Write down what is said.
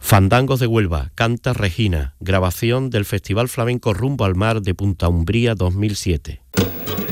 Fandangos de Huelva, canta Regina, grabación del Festival Flamenco Rumbo al Mar de Punta Umbría 2007.